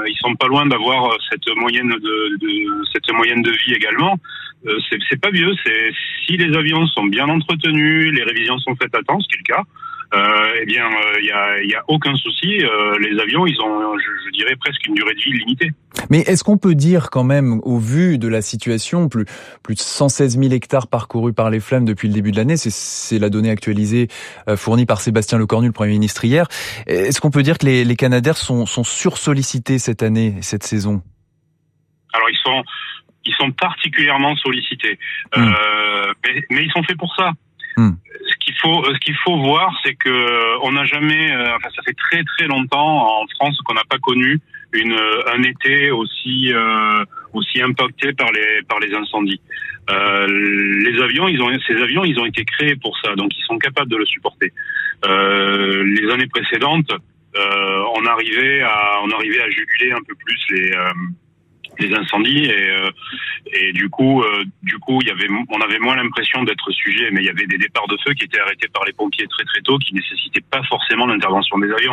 ils sont pas loin d'avoir cette moyenne de vie également. C'est pas vieux. Si les avions sont bien entretenus, les révisions sont faites à temps, ce qui est le cas. Il y a aucun souci. Les avions, ils ont, je dirais, presque une durée de vie limitée. Mais est-ce qu'on peut dire quand même, au vu de la situation, plus de 116 000 hectares parcourus par les flammes depuis le début de l'année, c'est la donnée actualisée fournie par Sébastien Lecornu, le Premier ministre, hier. Est-ce qu'on peut dire que les Canadair sont sursollicités cette année, cette saison? Alors ils sont particulièrement sollicités, mais ils sont faits pour ça. Ce qu'il faut voir, c'est que on n'a jamais, ça fait très très longtemps en France qu'on n'a pas connu un été aussi impacté par les incendies. Ces avions, ils ont été créés pour ça, donc ils sont capables de le supporter. Les années précédentes, on arrivait à juguler un peu plus les incendies et du coup on avait moins l'impression d'être sujet, mais il y avait des départs de feu qui étaient arrêtés par les pompiers très très tôt, qui nécessitaient pas forcément l'intervention des avions.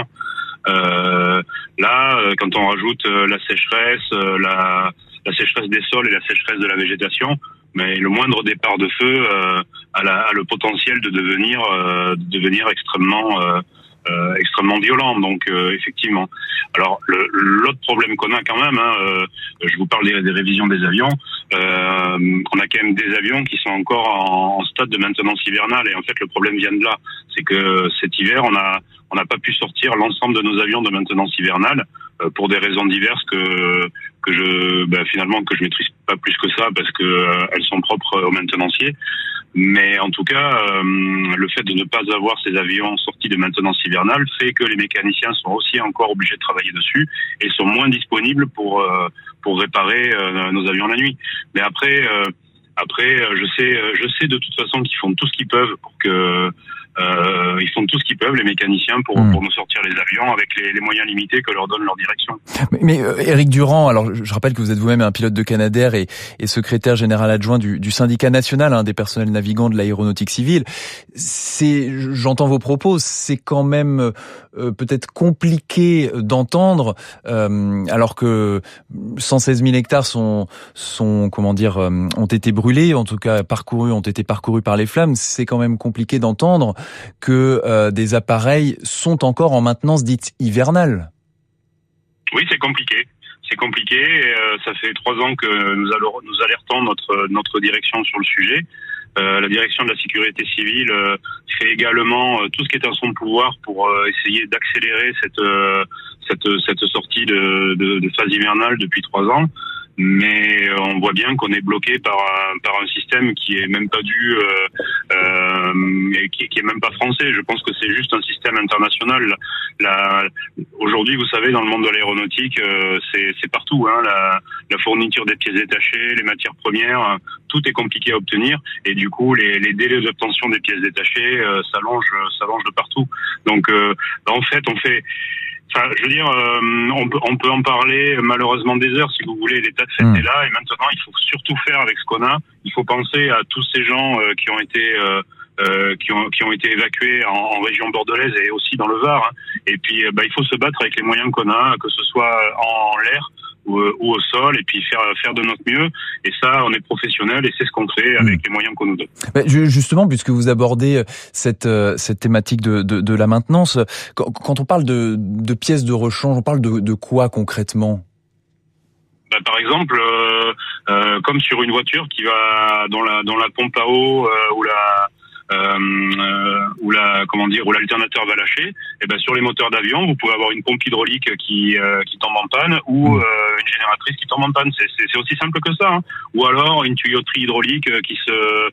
Là, quand on rajoute la sécheresse, la sécheresse des sols et la sécheresse de la végétation, mais le moindre départ de feu a le potentiel de devenir extrêmement violent. Donc effectivement. Alors l'autre problème qu'on a quand même, je vous parle des révisions des avions, on a quand même des avions qui sont encore en stade de maintenance hivernale, et en fait le problème vient de là, c'est que cet hiver on n'a pas pu sortir l'ensemble de nos avions de maintenance hivernale pour des raisons diverses que je maîtrise pas plus que ça, parce que elles sont propres aux maintenanciers. Mais en tout cas, le fait de ne pas avoir ces avions sortis de maintenance hivernale fait que les mécaniciens sont aussi encore obligés de travailler dessus et sont moins disponibles pour réparer nos avions la nuit. Mais après, je sais de toute façon qu'ils font tout ce qu'ils peuvent pour que ils font tout ce qu'ils peuvent, les mécaniciens, pour nous sortir les avions avec les moyens limités que leur donne leur direction. Mais Éric Durand, alors je rappelle que vous êtes vous-même un pilote de Canadair et secrétaire général adjoint du syndicat national des personnels navigants de l'aéronautique civile. J'entends vos propos, c'est quand même peut-être compliqué d'entendre, alors que 116 000 hectares ont été brûlés, en tout cas ont été parcourus par les flammes. C'est quand même compliqué d'entendre que des appareils sont encore en maintenance dite hivernale. Oui, c'est compliqué. Ça fait 3 ans que nous alertons notre direction sur le sujet. La direction de la sécurité civile fait également tout ce qui est en son pouvoir pour essayer d'accélérer cette sortie de phase hivernale depuis 3 ans. Mais on voit bien qu'on est bloqué par un système qui est même pas et qui est même pas français. Je pense que c'est juste un système international. Aujourd'hui, vous savez, dans le monde de l'aéronautique, c'est partout. La fourniture des pièces détachées, les matières premières, tout est compliqué à obtenir, et du coup, les délais d'obtention des pièces détachées s'allongent de partout. Donc, en fait, je veux dire, on peut en parler malheureusement des heures, si vous voulez. L'état de fait est là, et maintenant il faut surtout faire avec ce qu'on a. Il faut penser à tous ces gens qui ont été évacués en région bordelaise et aussi dans le Var. Et puis il faut se battre avec les moyens qu'on a, que ce soit en l'air ou au sol, et puis faire de notre mieux. Et ça, on est professionnel, et c'est ce qu'on fait avec les moyens qu'on nous donne. Justement, puisque vous abordez cette thématique de la maintenance, quand on parle de pièces de rechange, on parle de quoi concrètement? Par exemple, comme sur une voiture qui va dont la pompe à eau ou l'alternateur va lâcher, et sur les moteurs d'avion, vous pouvez avoir une pompe hydraulique qui tombe en panne, ou une génératrice qui tombe en panne. C'est aussi simple que ça, ou alors une tuyauterie hydraulique qui se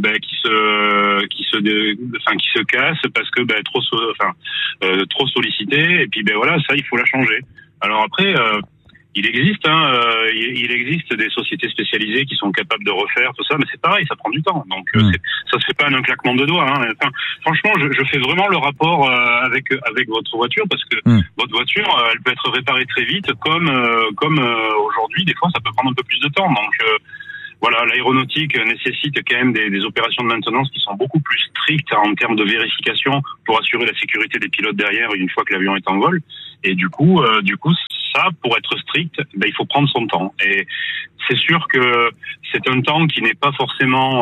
casse parce que trop sollicitée, et puis ça, il faut la changer. Alors après, il existe des sociétés spécialisées qui sont capables de refaire tout ça, mais c'est pareil, ça prend du temps. Donc ça se fait pas en un claquement de doigts. Franchement, je fais vraiment le rapport avec votre voiture, parce que votre voiture, elle peut être réparée très vite, comme aujourd'hui, des fois, ça peut prendre un peu plus de temps. Donc voilà, l'aéronautique nécessite quand même des opérations de maintenance qui sont beaucoup plus strictes en termes de vérification pour assurer la sécurité des pilotes derrière une fois que l'avion est en vol. Et du coup, ça, pour être strict, il faut prendre son temps. Et c'est sûr que c'est un temps qui n'est pas forcément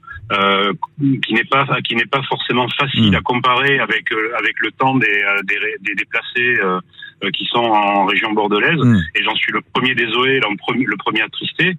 forcément facile à comparer avec le temps des déplacés qui sont en région bordelaise. Et j'en suis le premier désolé, le premier attristé.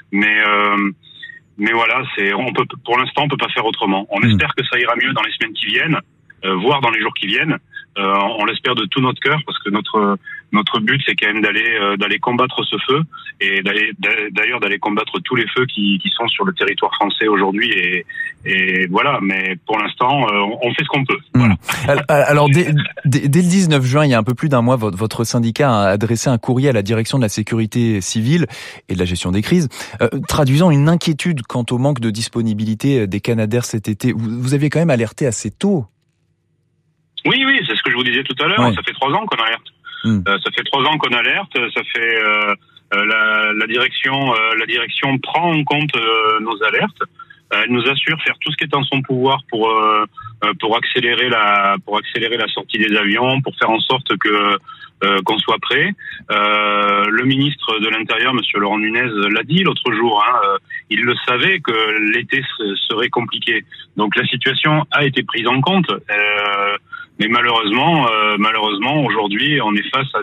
Mais voilà, pour l'instant, on peut pas faire autrement. On espère que ça ira mieux dans les semaines qui viennent, voire dans les jours qui viennent. On l'espère de tout notre cœur, parce que notre but, c'est quand même d'aller combattre ce feu, et d'aller combattre tous les feux qui sont sur le territoire français aujourd'hui, et voilà. Mais pour l'instant, on fait ce qu'on peut. Voilà. Alors dès le 19 juin, il y a un peu plus d'un mois, votre syndicat a adressé un courrier à la direction de la sécurité civile et de la gestion des crises, traduisant une inquiétude quant au manque de disponibilité des Canadair cet été. Vous aviez quand même alerté assez tôt. Oui, c'est ce que je vous disais tout à l'heure. Ouais. Ça fait 3 ans qu'on alerte. Ça fait 3 ans qu'on alerte. Ça fait la direction prend en compte nos alertes. Elle nous assure faire tout ce qui est en son pouvoir pour accélérer la sortie des avions, pour faire en sorte qu'on soit prêt. Le ministre de l'Intérieur, Monsieur Laurent Nunez, l'a dit l'autre jour. Il le savait que l'été serait compliqué. Donc la situation a été prise en compte. Mais malheureusement, aujourd'hui, on est face à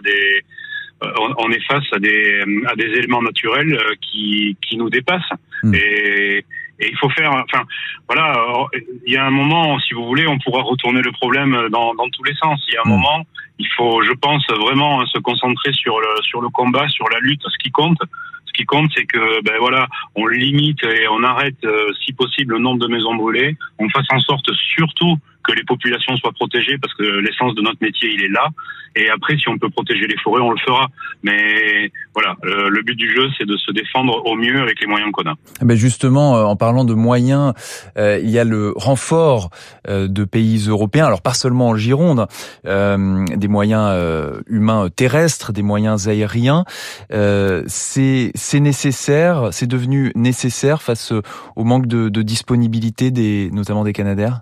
des éléments naturels qui nous dépassent. Et il faut faire, il y a un moment, si vous voulez, on pourra retourner le problème dans tous les sens. Il y a un moment, il faut, je pense, vraiment se concentrer sur le combat, sur la lutte. Ce qui compte, c'est que, on limite et on arrête, si possible, le nombre de maisons brûlées. On fasse en sorte, surtout, que les populations soient protégées, parce que l'essence de notre métier, il est là. Et après, si on peut protéger les forêts, on le fera. Mais voilà, le but du jeu, c'est de se défendre au mieux avec les moyens qu'on a. Justement, en parlant de moyens, il y a le renfort de pays européens. Alors pas seulement en Gironde, des moyens humains terrestres, des moyens aériens. C'est nécessaire, c'est devenu nécessaire face au manque de disponibilité notamment des Canadair.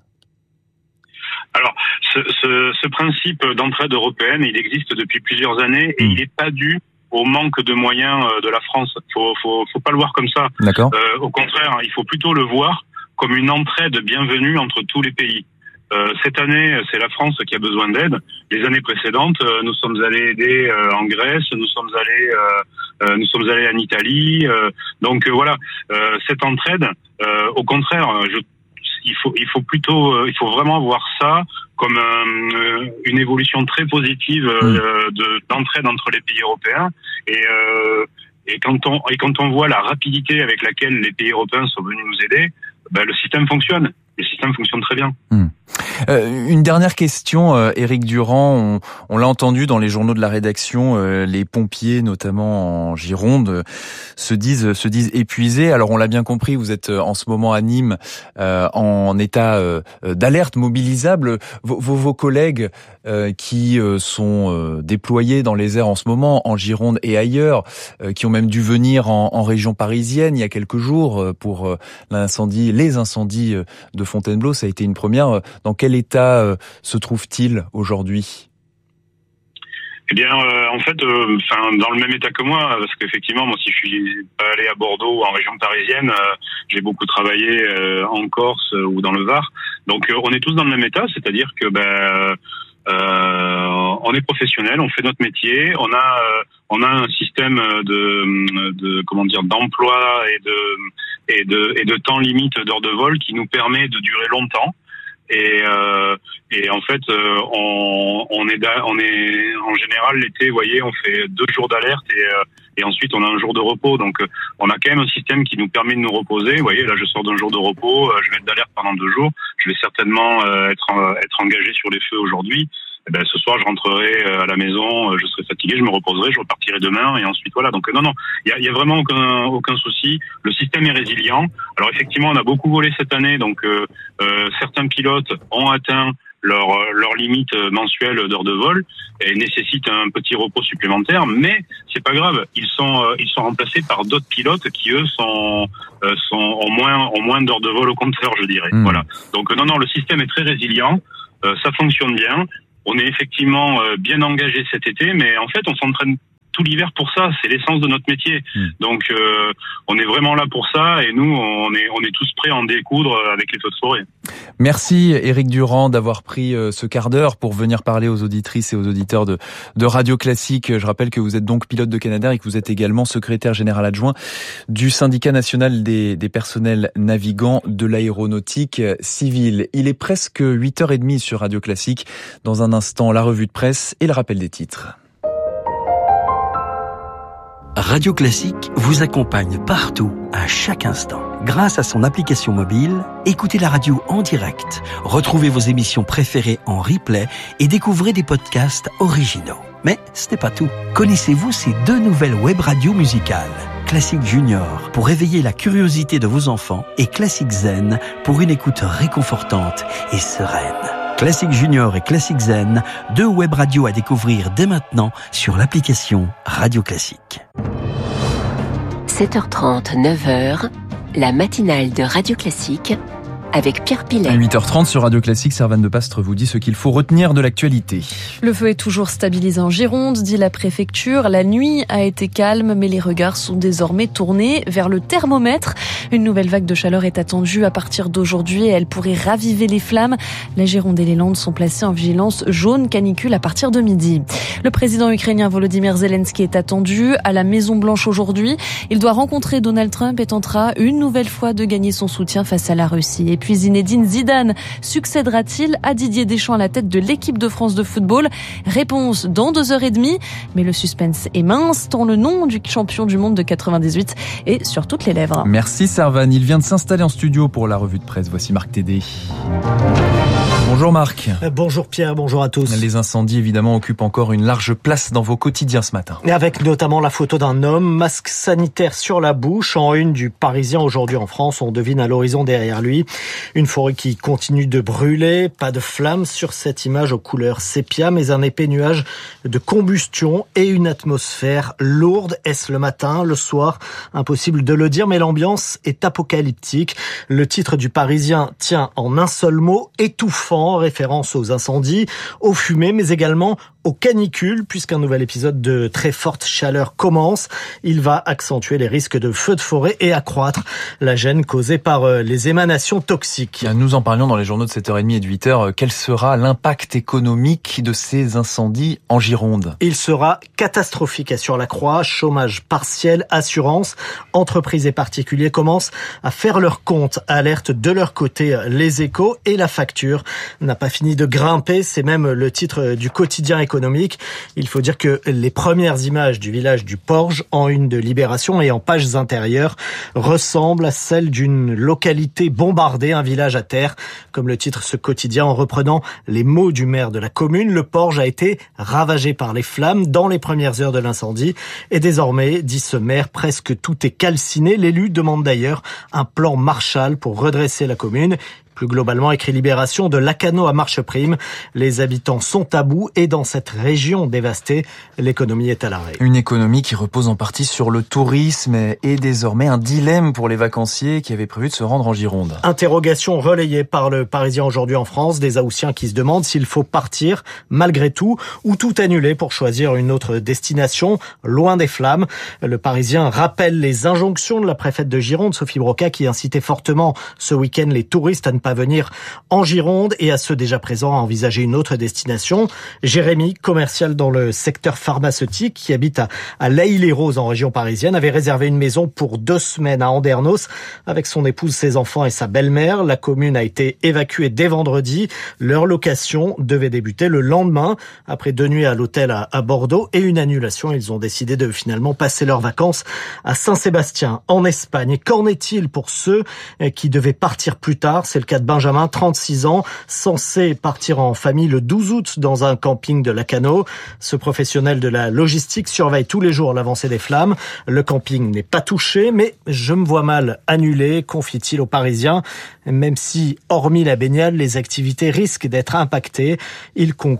Alors, ce principe d'entraide européenne, il existe depuis plusieurs années, et il n'est pas dû au manque de moyens de la France. Faut pas le voir comme ça. D'accord. Au contraire, il faut plutôt le voir comme une entraide bienvenue entre tous les pays. Cette année, c'est la France qui a besoin d'aide. Les années précédentes, nous sommes allés aider en Grèce, nous sommes allés en Italie. Donc voilà, cette entraide, au contraire, il faut vraiment voir ça comme une évolution très positive d'entraide entre les pays européens, et quand on voit la rapidité avec laquelle les pays européens sont venus nous aider, le système fonctionne. Le système fonctionne très bien. Une dernière question, Éric Durand. On l'a entendu dans les journaux de la rédaction, les pompiers, notamment en Gironde, se disent épuisés. Alors on l'a bien compris, vous êtes en ce moment à Nîmes en état d'alerte mobilisable. Vos collègues qui sont déployés dans les airs en ce moment, en Gironde et ailleurs, qui ont même dû venir en région parisienne il y a quelques jours pour les incendies de Fontainebleau, ça a été une première. Dans quel état se trouve-t-il aujourd'hui ? Eh bien, en fait, dans le même état que moi, parce qu'effectivement, moi, si je suis pas allé à Bordeaux ou en région parisienne, j'ai beaucoup travaillé en Corse ou dans le Var. Donc, on est tous dans le même état, c'est-à-dire que on est professionnel, on fait notre métier, on a un système d'emploi et de temps limite d'heures de vol qui nous permet de durer longtemps. Et en fait, on est en général l'été, vous voyez, on fait 2 jours d'alerte et ensuite on a un jour de repos. Donc on a quand même un système qui nous permet de nous reposer. Vous voyez, là je sors d'un jour de repos, je vais être d'alerte pendant 2 jours. Je vais certainement être engagé sur les feux aujourd'hui. Ce soir je rentrerai à la maison, je serai fatigué, je me reposerai, je repartirai demain et ensuite voilà. Donc non, il y a vraiment aucun souci. Le système est résilient. Alors effectivement, on a beaucoup volé cette année, donc certains pilotes ont atteint leur limite mensuelle d'heures de vol et nécessitent un petit repos supplémentaire, mais c'est pas grave, ils sont remplacés par d'autres pilotes qui eux sont en moins d'heures de vol au compteur, je dirais. Voilà. Donc non, le système est très résilient, ça fonctionne bien. On est effectivement bien engagé cet été, mais en fait, on s'entraîne tout l'hiver pour ça. C'est l'essence de notre métier. Donc, on est vraiment là pour ça, et nous, on est tous prêts à en découdre avec les feux de forêt. Merci Éric Durand d'avoir pris ce quart d'heure pour venir parler aux auditrices et aux auditeurs de Radio Classique. Je rappelle que vous êtes donc pilote de Canadair et que vous êtes également secrétaire général adjoint du syndicat national des personnels navigants de l'aéronautique civile. Il est presque 8h30 sur Radio Classique. Dans un instant, la revue de presse et le rappel des titres. Radio Classique vous accompagne partout, à chaque instant. Grâce à son application mobile, écoutez la radio en direct, retrouvez vos émissions préférées en replay et découvrez des podcasts originaux. Mais ce n'est pas tout. Connaissez-vous ces 2 nouvelles web radios musicales ? Classique Junior pour éveiller la curiosité de vos enfants et Classique Zen pour une écoute réconfortante et sereine. Classique Junior et Classique Zen, 2 web radios à découvrir dès maintenant sur l'application Radio Classique. 7h30, 9h, la matinale de Radio Classique avec Pierre Pilet. À 8h30 sur Radio Classique, Servane de Pastre vous dit ce qu'il faut retenir de l'actualité. Le feu est toujours stabilisé en Gironde, dit la préfecture. La nuit a été calme, mais les regards sont désormais tournés vers le thermomètre. Une nouvelle vague de chaleur est attendue à partir d'aujourd'hui et elle pourrait raviver les flammes. La Gironde et les Landes sont placées en vigilance jaune canicule à partir de midi. Le président ukrainien Volodymyr Zelensky est attendu à la Maison-Blanche aujourd'hui. Il doit rencontrer Donald Trump et tentera une nouvelle fois de gagner son soutien face à la Russie. Et puis Zinedine Zidane succédera-t-il à Didier Deschamps à la tête de l'équipe de France de football ? Réponse dans 2h30. Mais le suspense est mince tant le nom du champion du monde de 98 est sur toutes les lèvres. Merci Servane. Il vient de s'installer en studio pour la revue de presse. Voici Marc Tédé. Bonjour Marc. Bonjour Pierre, bonjour à tous. Les incendies évidemment occupent encore une large place dans vos quotidiens ce matin. Et avec notamment la photo d'un homme, masque sanitaire sur la bouche, en une du Parisien aujourd'hui en France. On devine à l'horizon derrière lui une forêt qui continue de brûler. Pas de flammes sur cette image aux couleurs sépia, mais un épais nuage de combustion et une atmosphère lourde. Est-ce le matin, le soir? Impossible de le dire, mais l'ambiance est apocalyptique. Le titre du Parisien tient en un seul mot, étouffant, référence aux incendies, aux fumées, mais également aux canicules, puisqu'un nouvel épisode de très forte chaleur commence. Il va accentuer les risques de feux de forêt et accroître la gêne causée par les émanations toxiques. Nous en parlions dans les journaux de 7h30 et de 8h. Quel sera l'impact économique de ces incendies en Gironde ? Il sera catastrophique, assure la Croix. Chômage partiel, assurance. Entreprises et particuliers commencent à faire leur compte. Alerte de leur côté les Échos, et la facture n'a pas fini de grimper. C'est même le titre du quotidien économique. Il faut dire que les premières images du village du Porge, en une de Libération et en pages intérieures, ressemblent à celles d'une localité bombardée, un village à terre. Comme le titre ce quotidien en reprenant les mots du maire de la commune, le Porge a été ravagé par les flammes dans les premières heures de l'incendie. Et désormais, dit ce maire, presque tout est calciné. L'élu demande d'ailleurs un plan Marshall pour redresser la commune. Plus globalement, écrit Libération, de Lacanau à Marcheprime, les habitants sont à bout et dans cette région dévastée, l'économie est à l'arrêt. Une économie qui repose en partie sur le tourisme est désormais un dilemme pour les vacanciers qui avaient prévu de se rendre en Gironde. Interrogation relayée par le Parisien aujourd'hui en France, des Haussiens qui se demandent s'il faut partir malgré tout ou tout annuler pour choisir une autre destination loin des flammes. Le Parisien rappelle les injonctions de la préfète de Gironde, Sophie Broca, qui incitait fortement ce week-end les touristes à ne pas venir en Gironde et à ceux déjà présents à envisager une autre destination. Jérémy, commercial dans le secteur pharmaceutique, qui habite à l'Aïle-les-Roses en région parisienne, avait réservé une maison pour 2 semaines à Andernos avec son épouse, ses enfants et sa belle-mère. La commune a été évacuée dès vendredi. Leur location devait débuter le lendemain après 2 nuits à l'hôtel à Bordeaux et une annulation. Ils ont décidé de finalement passer leurs vacances à Saint-Sébastien en Espagne. Et qu'en est-il pour ceux qui devaient partir plus tard? C'est le cas de Benjamin, 36 ans, censé partir en famille le 12 août dans un camping de Lacanau. Ce professionnel de la logistique surveille tous les jours l'avancée des flammes. Le camping n'est pas touché, mais je me vois mal annulé, confie-t-il aux Parisiens. Même si, hormis la baignade, les activités risquent d'être impactées, il conclut: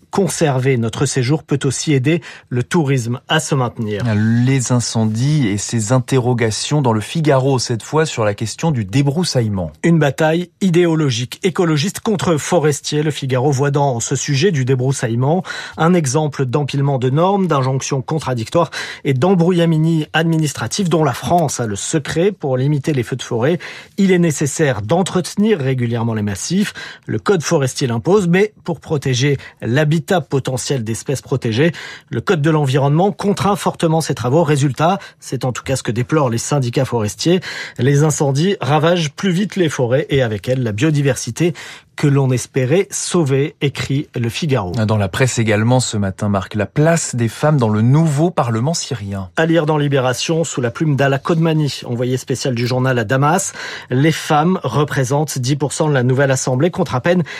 conserver notre séjour peut aussi aider le tourisme à se maintenir. Les incendies et ces interrogations dans le Figaro, cette fois sur la question du débroussaillement. Une bataille idéologique écologiste contre forestier. Le Figaro voit dans ce sujet du débroussaillement un exemple d'empilement de normes, d'injonctions contradictoires et d'embrouillamini administratif dont la France a le secret pour limiter les feux de forêt. Il est nécessaire d'entretenir régulièrement les massifs. Le code forestier l'impose, mais pour protéger l'habitat potentiel d'espèces protégées, le code de l'environnement contraint fortement ces travaux. Résultat, c'est en tout cas ce que déplorent les syndicats forestiers. Les incendies ravagent plus vite les forêts et avec elles la biodiversité que l'on espérait sauver, écrit le Figaro. Dans la presse également ce matin, Marc, la place des femmes dans le nouveau Parlement syrien. À lire dans Libération, sous la plume d'Ala Kodmani, envoyé spécial du journal à Damas, les femmes représentent 10% de la nouvelle Assemblée contre à peine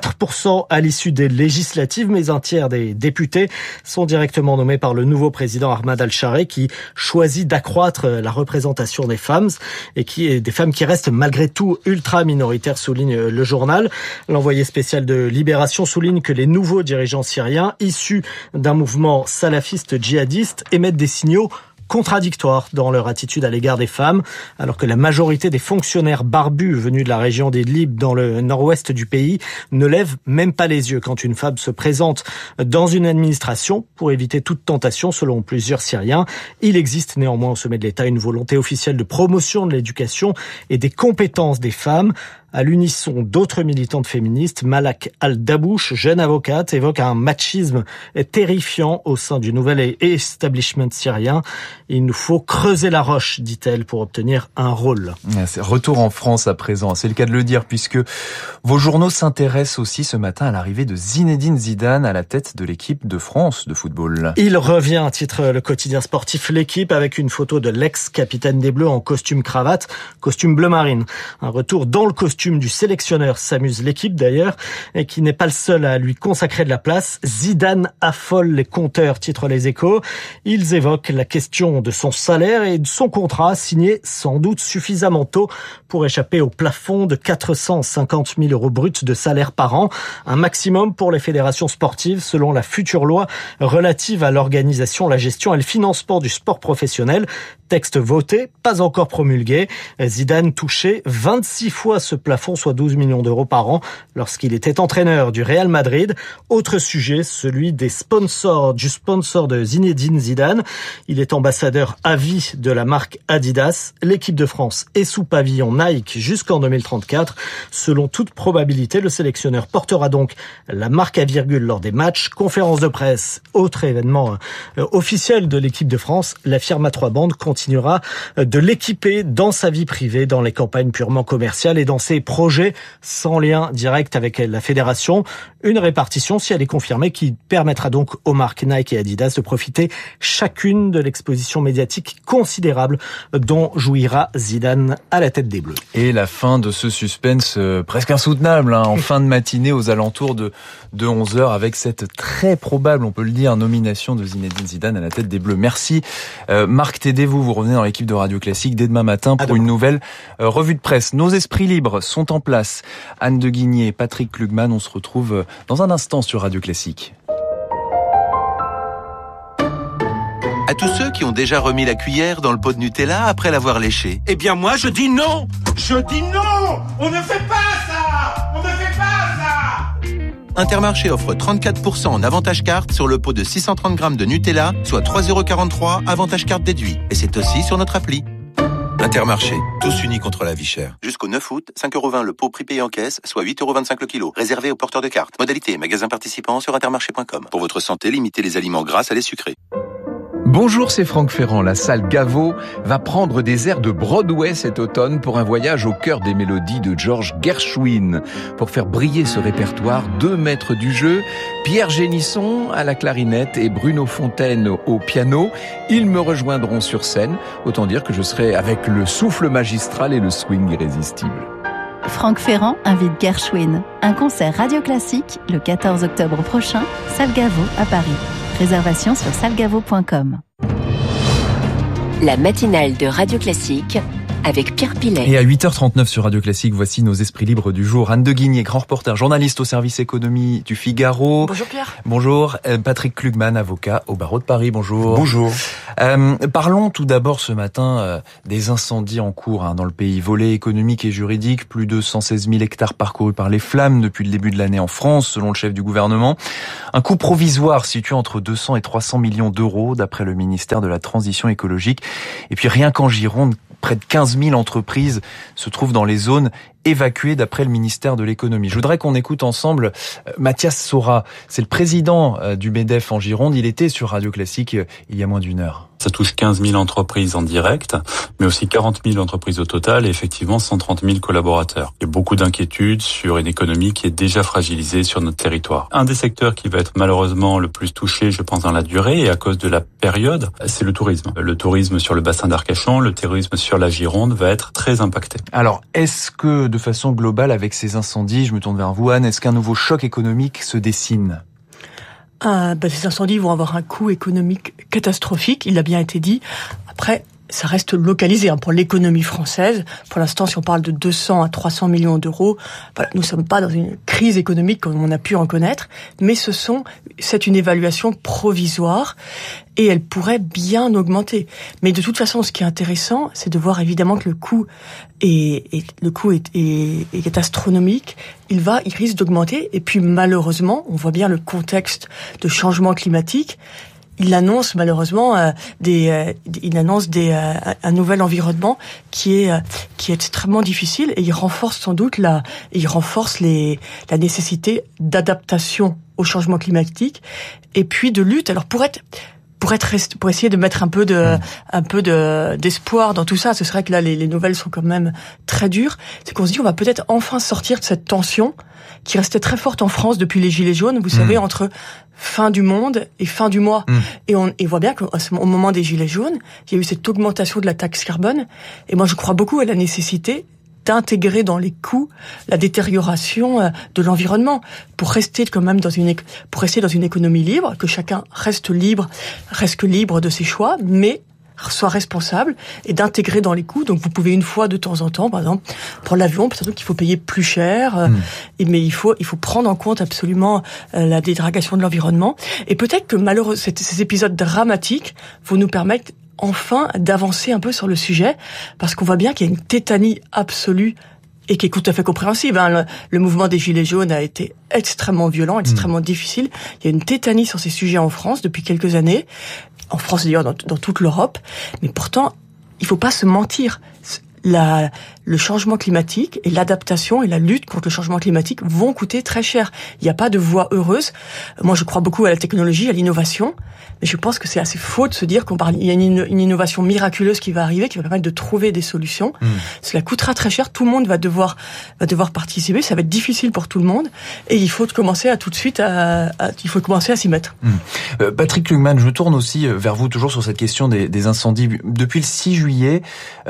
4% à l'issue des législatives, mais un tiers des députés sont directement nommés par le nouveau président Ahmad al-Shareh qui choisit d'accroître la représentation des femmes et des femmes qui restent malgré tout ultra minoritaires, souligne le journal. L'envoyé spécial de Libération souligne que les nouveaux dirigeants syriens, issus d'un mouvement salafiste djihadiste, émettent des signaux contradictoires dans leur attitude à l'égard des femmes, alors que la majorité des fonctionnaires barbus venus de la région d'Idlib dans le nord-ouest du pays ne lèvent même pas les yeux quand une femme se présente dans une administration pour éviter toute tentation, selon plusieurs Syriens. Il existe néanmoins au sommet de l'État une volonté officielle de promotion de l'éducation et des compétences des femmes. À l'unisson d'autres militantes féministes, Malak Al-Dabouche, jeune avocate, évoque un machisme terrifiant au sein du nouvel establishment syrien. Il nous faut creuser la roche, dit-elle, pour obtenir un rôle. Retour en France à présent, c'est le cas de le dire, puisque vos journaux s'intéressent aussi ce matin à l'arrivée de Zinedine Zidane à la tête de l'équipe de France de football. Il revient, titre le quotidien sportif L'Équipe, avec une photo de l'ex-capitaine des Bleus en costume cravate, costume bleu marine. Un retour dans le costume du sélectionneur, s'amuse L'Équipe d'ailleurs, et qui n'est pas le seul à lui consacrer de la place. Zidane affole les compteurs, titre Les Échos. Ils évoquent la question de son salaire et de son contrat, signé sans doute suffisamment tôt pour échapper au plafond de 450 000 € bruts de salaire par an, un maximum pour les fédérations sportives selon la future loi relative à l'organisation, la gestion et le financement du sport professionnel. Texte voté, pas encore promulgué. Zidane touchait 26 fois ce plafond, soit 12 millions d'euros par an, lorsqu'il était entraîneur du Real Madrid. Autre sujet, celui du sponsor de Zinedine Zidane. Il est ambassadeur à vie de la marque Adidas. L'équipe de France est sous pavillon Nike jusqu'en 2034. Selon toute probabilité, le sélectionneur portera donc la marque à virgule lors des matchs. Conférence de presse, autre événement officiel de l'équipe de France. La firme A3 continuera de l'équiper dans sa vie privée, dans les campagnes purement commerciales et dans ses projets sans lien direct avec la fédération. Une répartition, si elle est confirmée, qui permettra donc aux marques Nike et Adidas de profiter chacune de l'exposition médiatique considérable dont jouira Zidane à la tête des Bleus. Et la fin de ce suspense presque insoutenable, en fin de matinée aux alentours de 11h avec cette très probable, on peut le dire, nomination de Zinedine Zidane à la tête des Bleus. Merci Marc Tédé, vous revenez dans l'équipe de Radio Classique dès demain matin pour une nouvelle revue de presse. Nos esprits libres sont en place. Anne de Guigné et Patrick Klugman, on se retrouve dans un instant sur Radio Classique. À tous ceux qui ont déjà remis la cuillère dans le pot de Nutella après l'avoir léché. Eh bien moi je dis non. Je dis non. On ne fait pas ça. On ne fait pas ça. Intermarché offre 34% en avantage carte sur le pot de 630 grammes de Nutella, soit 3,43 € avantage carte déduit. Et c'est aussi sur notre appli. Intermarché, tous unis contre la vie chère. Jusqu'au 9 août, 5,20 € le pot prix payé en caisse, soit 8,25 € le kilo. Réservé aux porteurs de cartes. Modalité, magasin participant sur intermarché.com. Pour votre santé, limitez les aliments gras à les sucrés. Bonjour, c'est Franck Ferrand. La salle Gaveau va prendre des airs de Broadway cet automne pour un voyage au cœur des mélodies de George Gershwin. Pour faire briller ce répertoire, 2 maîtres du jeu, Pierre Génisson à la clarinette et Bruno Fontaine au piano. Ils me rejoindront sur scène. Autant dire que je serai avec le souffle magistral et le swing irrésistible. Franck Ferrand invite Gershwin. Un concert Radio Classique le 14 octobre prochain, salle Gaveau à Paris. Réservation sur salgavo.com. La matinale de Radio Classique avec Pierre Pilet. Et à 8h39 sur Radio Classique, voici nos esprits libres du jour. Anne de Guigné, grand reporter, journaliste au service économie du Figaro. Bonjour Pierre. Bonjour. Patrick Klugman, avocat au barreau de Paris. Bonjour. Bonjour. Parlons tout d'abord ce matin des incendies en cours dans le pays. Volet économique et juridique, plus de 116 000 hectares parcourus par les flammes depuis le début de l'année en France, selon le chef du gouvernement. Un coût provisoire situé entre 200 et 300 millions d'euros, d'après le ministère de la Transition écologique. Et puis rien qu'en Gironde, près de 15 000 entreprises se trouvent dans les zones évacuées d'après le ministère de l'économie. Je voudrais qu'on écoute ensemble Mathias Sora. C'est le président du MEDEF en Gironde. Il était sur Radio Classique il y a moins d'une heure. Ça touche 15 000 entreprises en direct, mais aussi 40 000 entreprises au total et effectivement 130 000 collaborateurs. Il y a beaucoup d'inquiétudes sur une économie qui est déjà fragilisée sur notre territoire. Un des secteurs qui va être malheureusement le plus touché, je pense, dans la durée et à cause de la période, c'est le tourisme. Le tourisme sur le bassin d'Arcachon, le tourisme sur la Gironde va être très impacté. Alors, est-ce que de façon globale, avec ces incendies, je me tourne vers vous Anne, est-ce qu'un nouveau choc économique se dessine ? Ces incendies vont avoir un coût économique catastrophique, il a bien été dit. Après, ça reste localisé pour l'économie française. Pour l'instant, si on parle de 200 à 300 millions d'euros, nous ne sommes pas dans une crise économique comme on a pu en connaître, mais c'est une évaluation provisoire et elle pourrait bien augmenter. Mais de toute façon, ce qui est intéressant, c'est de voir évidemment que le coût est astronomique. Il risque d'augmenter. Et puis malheureusement, on voit bien le contexte de changement climatique. Il annonce malheureusement un nouvel environnement qui est extrêmement difficile et il renforce sans doute la nécessité d'adaptation au changement climatique et puis de lutte. Alors pour essayer de mettre un peu d'espoir dans tout ça, ce serait que là les nouvelles sont quand même très dures. C'est qu'on se dit on va peut-être enfin sortir de cette tension qui restait très forte en France depuis les Gilets jaunes, vous savez, entre fin du monde et fin du mois. Et on voit bien qu'au moment des Gilets jaunes, il y a eu cette augmentation de la taxe carbone. Et moi, je crois beaucoup à la nécessité d'intégrer dans les coûts la détérioration de l'environnement pour rester quand même dans une économie libre, que chacun reste libre de ses choix, mais soit responsable et d'intégrer dans les coûts. Donc vous pouvez une fois de temps en temps, par exemple, pour l'avion, peut-être qu'il faut payer plus cher, mais il faut prendre en compte absolument la dégradation de l'environnement. Et peut-être que malheureusement, ces épisodes dramatiques vont nous permettre enfin d'avancer un peu sur le sujet, parce qu'on voit bien qu'il y a une tétanie absolue et qui est tout à fait compréhensible. Le mouvement des Gilets jaunes a été extrêmement violent, extrêmement difficile. Il y a une tétanie sur ces sujets en France depuis quelques années. En France d'ailleurs, dans toute l'Europe. Mais pourtant, il faut pas se mentir. Le changement climatique et l'adaptation et la lutte contre le changement climatique vont coûter très cher. Il n'y a pas de voie heureuse. Moi, je crois beaucoup à la technologie, à l'innovation. Mais je pense que c'est assez faux de se dire il y a une innovation miraculeuse qui va arriver, qui va permettre de trouver des solutions. Cela coûtera très cher. Tout le monde va devoir participer. Ça va être difficile pour tout le monde. Et il faut commencer à s'y mettre. Patrick Klugman, je me tourne aussi vers vous, toujours sur cette question des incendies. Depuis le 6 juillet,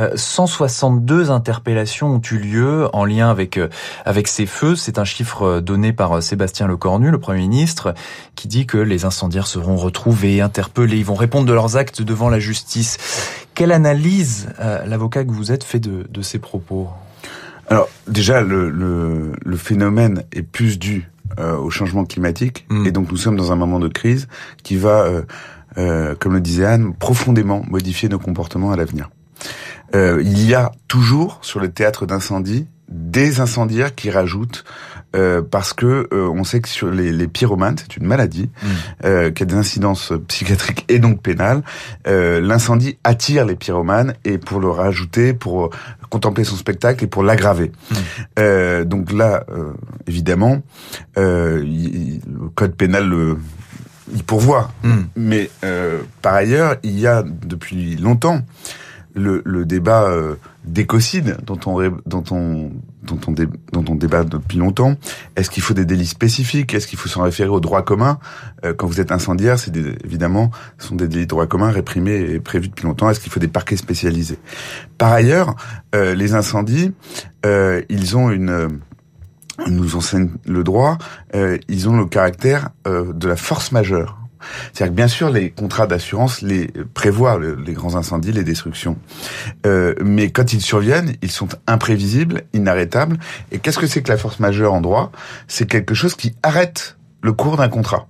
162 interpellations ont eu lieu en lien avec ces feux. C'est un chiffre donné par Sébastien Lecornu, le Premier ministre, qui dit que les incendiaires seront retrouvés, interpellés, ils vont répondre de leurs actes devant la justice. Quelle analyse, l'avocat que vous êtes, fait de ces propos ? Alors déjà, le phénomène est plus dû au changement climatique, et donc nous sommes dans un moment de crise qui va, comme le disait Anne, profondément modifier nos comportements à l'avenir. Il y a toujours sur le théâtre d'incendie des incendiaires qui rajoutent parce que on sait que sur les pyromanes, c'est une maladie qui a des incidences psychiatriques et donc pénales. L'incendie attire les pyromanes et pour le rajouter, pour contempler son spectacle et pour l'aggraver. Donc là, évidemment, le code pénal il pourvoit. Mais par ailleurs, il y a depuis longtemps le débat d'écocide dont on débat depuis longtemps. Est-ce qu'il faut des délits spécifiques? Est-ce qu'il faut s'en référer au droit commun? Quand vous êtes incendiaire, évidemment, ce sont des délits de droit commun réprimés et prévus depuis longtemps. Est-ce qu'il faut des parquets spécialisés? Par ailleurs, les incendies, ils ont nous enseigne le droit, ils ont le caractère de la force majeure. C'est-à-dire que bien sûr, les contrats d'assurance les prévoient les grands incendies, les destructions. Mais quand ils surviennent, ils sont imprévisibles, inarrêtables. Et qu'est-ce que c'est que la force majeure en droit ? C'est quelque chose qui arrête le cours d'un contrat.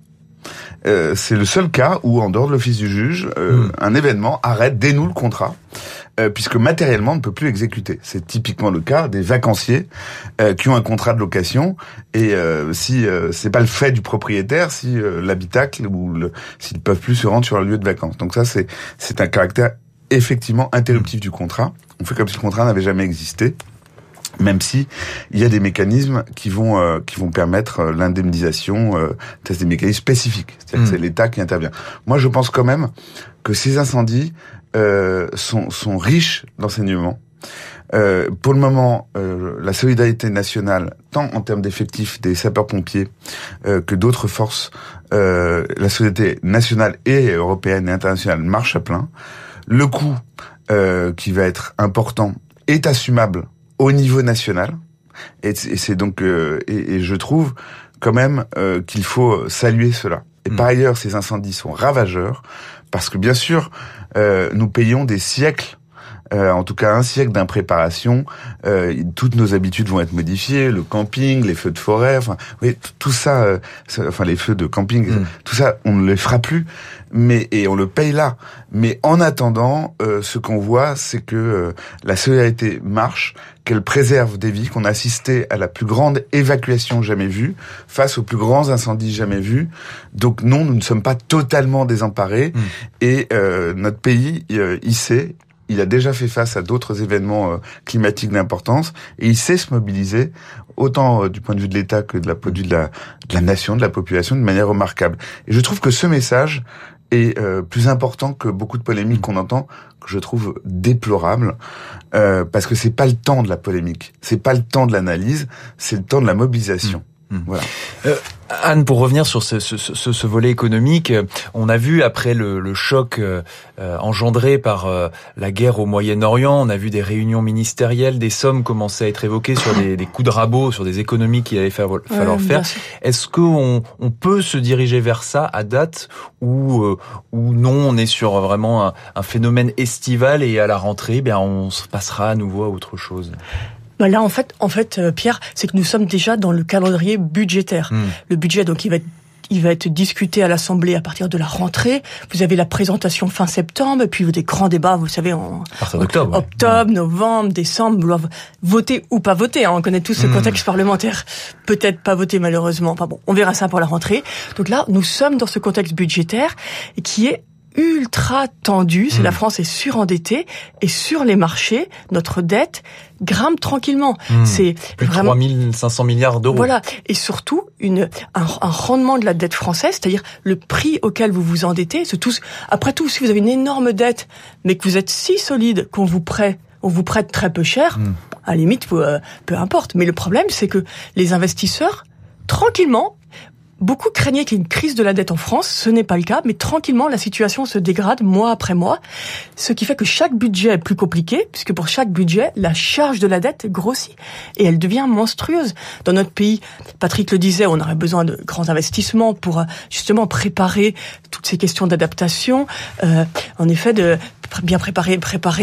C'est le seul cas où, en dehors de l'office du juge, un événement dénoue le contrat, puisque matériellement on ne peut plus exécuter. C'est typiquement le cas des vacanciers qui ont un contrat de location, et si c'est pas le fait du propriétaire, si l'habitacle s'ils peuvent plus se rendre sur un lieu de vacances. Donc ça, c'est un caractère effectivement interruptif du contrat. On fait comme si le contrat n'avait jamais existé. Même si il y a des mécanismes qui vont permettre l'indemnisation, c'est des mécanismes spécifiques, c'est-à-dire que c'est l'État qui intervient. Moi, je pense quand même que ces incendies sont riches d'enseignements. Pour le moment, la solidarité nationale, tant en termes d'effectifs des sapeurs-pompiers que d'autres forces, la solidarité nationale et européenne et internationale marche à plein. Le coût qui va être important est assumable au niveau national, et c'est donc et je trouve quand même qu'il faut saluer cela. Et par ailleurs, ces incendies sont ravageurs parce que bien sûr, nous payons des siècles, en tout cas un siècle d'impréparation. Toutes nos habitudes vont être modifiées, le camping, les feux de forêt, enfin, oui, tout ça, les feux de camping, tout ça, on ne les fera plus. Et on le paye là. Mais en attendant, ce qu'on voit, c'est que la solidarité marche, qu'elle préserve des vies, qu'on a assisté à la plus grande évacuation jamais vue, face aux plus grands incendies jamais vus. Donc non, nous ne sommes pas totalement désemparés. Et notre pays, il sait. Il a déjà fait face à d'autres événements climatiques d'importance, et il sait se mobiliser, autant du point de vue de l'État que de la nation, de la population, de manière remarquable. Et je trouve que ce message est plus important que beaucoup de polémiques qu'on entend, que je trouve déplorable, parce que c'est pas le temps de la polémique, c'est pas le temps de l'analyse, c'est le temps de la mobilisation. Voilà. Anne, pour revenir sur ce volet économique, on a vu après le choc engendré par la guerre au Moyen-Orient, on a vu des réunions ministérielles, des sommes commencer à être évoquées sur des coups de rabot, sur des économies qu'il allait falloir faire. Est-ce qu'on peut se diriger vers ça à date ou non, on est sur vraiment un phénomène estival et à la rentrée, on se passera à nouveau à autre chose? Là, en fait, Pierre, c'est que nous sommes déjà dans le calendrier budgétaire. Le budget, donc, il va être discuté à l'Assemblée à partir de la rentrée. Vous avez la présentation fin septembre, et puis des grands débats, vous savez, en octobre, novembre, décembre, doivent voter ou pas voter. On connaît tous ce contexte parlementaire. Peut-être pas voter, malheureusement. Enfin bon, on verra ça pour la rentrée. Donc là, nous sommes dans ce contexte budgétaire qui est ultra tendu. La France est surendettée, et sur les marchés, notre dette grimpe tranquillement. C'est plus de 3 500 milliards d'euros. Voilà. Et surtout, un rendement de la dette française, c'est-à-dire le prix auquel vous vous endettez. Après tout, si vous avez une énorme dette, mais que vous êtes si solide qu'on vous prête très peu cher, à la limite, peu importe. Mais le problème, c'est que les investisseurs, tranquillement, beaucoup craignaient qu'il y ait une crise de la dette en France. Ce n'est pas le cas, mais tranquillement, la situation se dégrade mois après mois. Ce qui fait que chaque budget est plus compliqué, puisque pour chaque budget, la charge de la dette grossit. Et elle devient monstrueuse. Dans notre pays, Patrick le disait, on aurait besoin de grands investissements pour justement préparer toutes ces questions d'adaptation. En effet, de bien préparer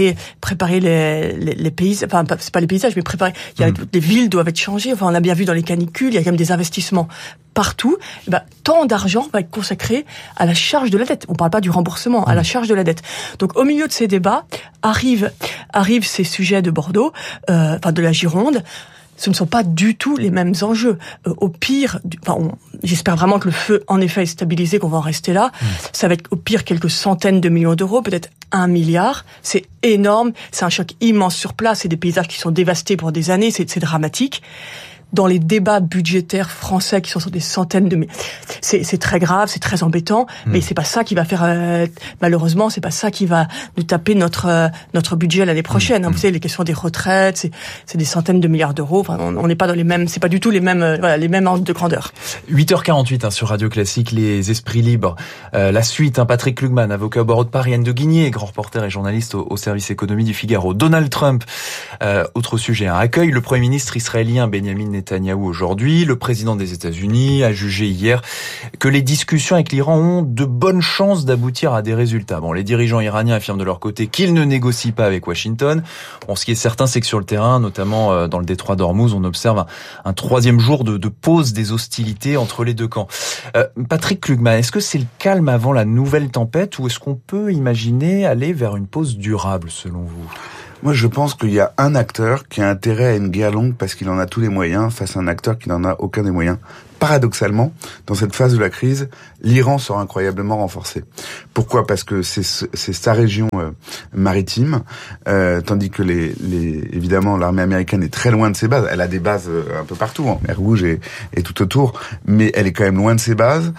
les paysages, enfin, c'est pas les paysages, mais préparer, les villes doivent être changées. Enfin, on l'a bien vu dans les canicules, il y a quand même des investissements partout. Tant d'argent va être consacré à la charge de la dette. On parle pas du remboursement, à la charge de la dette. Donc, au milieu de ces débats, arrivent ces sujets de Bordeaux, de la Gironde. Ce ne sont pas du tout les mêmes enjeux. Au pire, j'espère vraiment que le feu, en effet, est stabilisé, qu'on va en rester là. Ça va être au pire quelques centaines de millions d'euros, peut-être 1 milliard. C'est énorme. C'est un choc immense sur place. C'est des paysages qui sont dévastés pour des années. C'est dramatique. Dans les débats budgétaires français qui sont sur des centaines de... C'est très grave, c'est très embêtant, mais c'est pas ça qui va faire... malheureusement, c'est pas ça qui va nous taper notre budget l'année prochaine. Vous savez, les questions des retraites, c'est des centaines de milliards d'euros. Enfin, on n'est pas dans les mêmes... C'est pas du tout les mêmes ordres de grandeur. 8h48 sur Radio Classique, les esprits libres. La suite, Patrick Klugman, avocat au barreau de Paris, Anne de Guigné, grand reporter et journaliste au service économie du Figaro. Donald Trump, autre sujet, accueille le Premier ministre israélien Benjamin Netanyahou aujourd'hui. Le président des États-Unis a jugé hier que les discussions avec l'Iran ont de bonnes chances d'aboutir à des résultats. Bon, les dirigeants iraniens affirment de leur côté qu'ils ne négocient pas avec Washington. Bon, ce qui est certain, c'est que sur le terrain, notamment dans le détroit d'Ormuz, on observe un troisième jour de pause des hostilités entre les deux camps. Patrick Klugman, est-ce que c'est le calme avant la nouvelle tempête ou est-ce qu'on peut imaginer aller vers une pause durable selon vous ? Moi, je pense qu'il y a un acteur qui a intérêt à une guerre longue parce qu'il en a tous les moyens face à un acteur qui n'en a aucun des moyens. Paradoxalement, dans cette phase de la crise, l'Iran sera incroyablement renforcé. Pourquoi ? Parce que c'est sa région maritime, tandis que évidemment l'armée américaine est très loin de ses bases. Elle a des bases un peu partout, en mer Rouge et tout autour, mais elle est quand même loin de ses bases.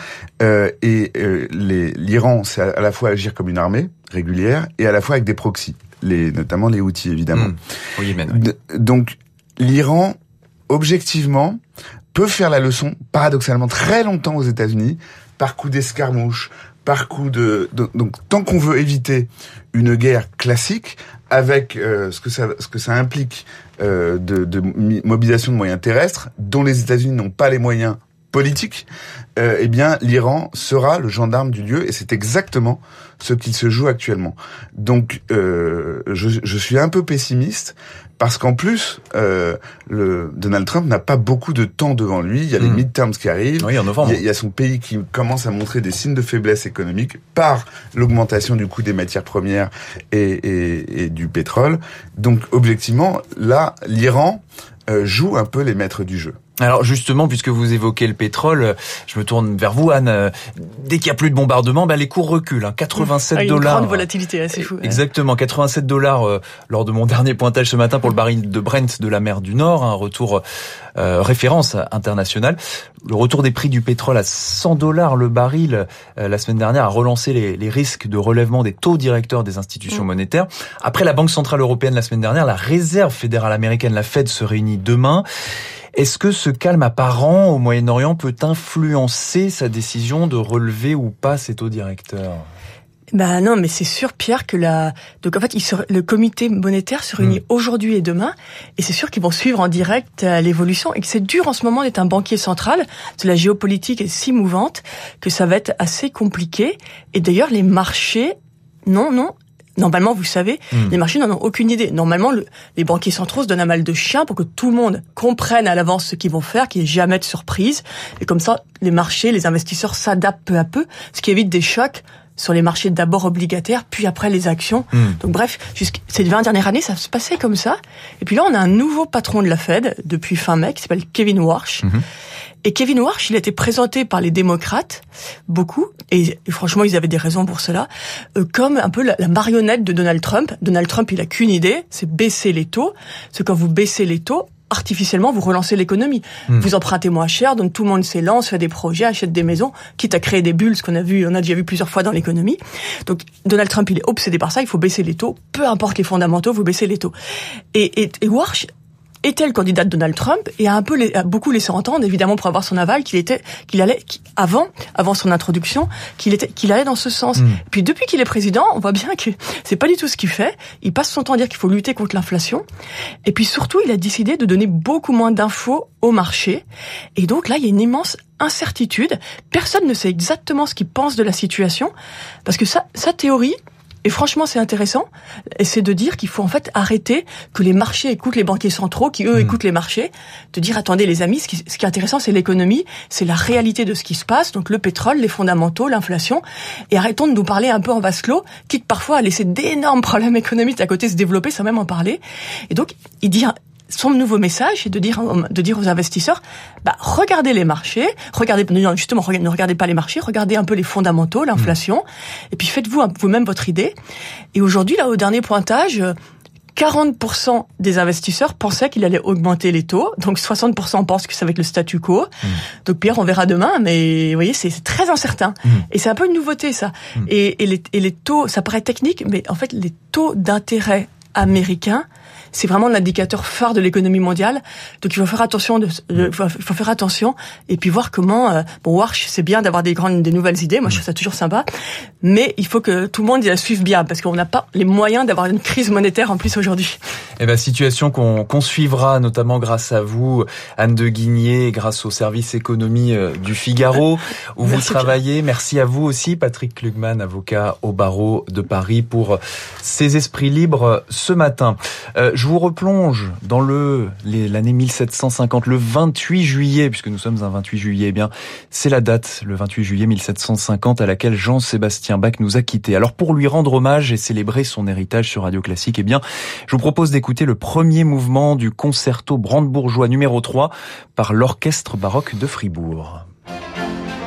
L'Iran, c'est à la fois agir comme une armée régulière et à la fois avec des proxys. Notamment les Houthis, évidemment. Au Yémen, oui. Donc, l'Iran, objectivement, peut faire la leçon, paradoxalement, très longtemps aux États-Unis, par coup d'escarmouche, par coup donc, tant qu'on veut éviter une guerre classique, avec ce que ça implique de mobilisation de moyens terrestres, dont les États-Unis n'ont pas les moyens politique, eh bien l'Iran sera le gendarme du lieu et c'est exactement ce qu'il se joue actuellement. Donc je suis un peu pessimiste parce qu'en plus Donald Trump n'a pas beaucoup de temps devant lui. Il y a les midterms qui arrivent. Oui, en novembre. Il y a son pays qui commence à montrer des signes de faiblesse économique par l'augmentation du coût des matières premières et du pétrole. Donc objectivement, là, l'Iran joue un peu les maîtres du jeu. Alors justement, puisque vous évoquez le pétrole, je me tourne vers vous, Anne. Dès qu'il n'y a plus de bombardement, les cours reculent. $87. Une grande volatilité, c'est fou. Exactement, $87 lors de mon dernier pointage ce matin pour le baril de Brent de la mer du Nord, un retour référence internationale. Le retour des prix du pétrole à $100 le baril la semaine dernière a relancé les risques de relèvement des taux directeurs des institutions monétaires. Après la Banque centrale européenne la semaine dernière, la Réserve fédérale américaine, la Fed, se réunit demain. Est-ce que ce calme apparent au Moyen-Orient peut influencer sa décision de relever ou pas ses taux directeurs ? Non, mais c'est sûr, Pierre, que donc en fait, le comité monétaire se réunit aujourd'hui et demain, et c'est sûr qu'ils vont suivre en direct l'évolution, et que c'est dur en ce moment d'être un banquier central. La géopolitique est si mouvante que ça va être assez compliqué. Et d'ailleurs, les marchés, normalement, vous savez, les marchés n'en ont aucune idée. Normalement, les banquiers centraux se donnent un mal de chien pour que tout le monde comprenne à l'avance ce qu'ils vont faire, qu'il n'y ait jamais de surprise. Et comme ça, les marchés, les investisseurs s'adaptent peu à peu, ce qui évite des chocs sur les marchés d'abord obligataires, puis après les actions. Donc bref, ces 20 dernières années, ça se passait comme ça. Et puis là, on a un nouveau patron de la Fed depuis fin mai, qui s'appelle Kevin Warsh. Et Kevin Warsh, il a été présenté par les démocrates, beaucoup, et franchement, ils avaient des raisons pour cela, comme un peu la marionnette de Donald Trump. Donald Trump, il a qu'une idée, c'est baisser les taux. C'est quand vous baissez les taux, artificiellement, vous relancez l'économie. Vous empruntez moins cher, donc tout le monde s'élance, fait des projets, achète des maisons, quitte à créer des bulles, ce qu'on a déjà vu plusieurs fois dans l'économie. Donc, Donald Trump, il est obsédé par ça, il faut baisser les taux, peu importe les fondamentaux, vous baissez les taux. Et Warsh était le candidat de Donald Trump et a beaucoup laissé entendre, évidemment pour avoir son aval, avant son introduction, qu'il allait dans ce sens. Puis depuis qu'il est président, on voit bien que c'est pas du tout ce qu'il fait. Il passe son temps à dire qu'il faut lutter contre l'inflation. Et puis surtout, il a décidé de donner beaucoup moins d'infos au marché. Et donc là, il y a une immense incertitude. Personne ne sait exactement ce qu'il pense de la situation, parce que sa théorie, et franchement, c'est intéressant, et c'est de dire qu'il faut en fait arrêter que les marchés écoutent les banquiers centraux, qui eux écoutent les marchés, de dire attendez les amis, ce qui est intéressant, c'est l'économie, c'est la réalité de ce qui se passe, donc le pétrole, les fondamentaux, l'inflation, et arrêtons de nous parler un peu en vase clos, quitte parfois à laisser d'énormes problèmes économiques à côté se développer sans même en parler. Et donc, il dit son nouveau message, c'est de dire aux investisseurs, regardez les marchés, ne regardez pas les marchés, regardez un peu les fondamentaux, l'inflation, et puis faites-vous vous-même votre idée. Et aujourd'hui, là, au dernier pointage, 40% des investisseurs pensaient qu'il allait augmenter les taux, donc 60% pensent que c'est avec le statu quo. Donc Pierre, on verra demain, mais vous voyez, c'est très incertain. Et c'est un peu une nouveauté, ça. Et les taux, ça paraît technique, mais en fait, les taux d'intérêt américains, c'est vraiment l'indicateur phare de l'économie mondiale. Donc il faut faire attention, faut faire attention et puis voir comment. Warsh, c'est bien d'avoir des nouvelles idées. Moi, je trouve ça toujours sympa, mais il faut que tout le monde la suive bien parce qu'on n'a pas les moyens d'avoir une crise monétaire en plus aujourd'hui. Eh ben, situation qu'on suivra notamment grâce à vous, Anne de Guigné, grâce au service économie du Figaro où vous travaillez. Merci à vous aussi, Patrick Klugman, avocat au barreau de Paris, pour ces esprits libres ce matin. Je vous replonge dans l'année 1750, le 28 juillet, puisque nous sommes un 28 juillet. Eh bien, c'est la date, le 28 juillet 1750, à laquelle Jean-Sébastien Bach nous a quittés. Alors, pour lui rendre hommage et célébrer son héritage sur Radio Classique, eh bien, je vous propose d'écouter le premier mouvement du concerto brandebourgeois numéro 3 par l'Orchestre baroque de Fribourg.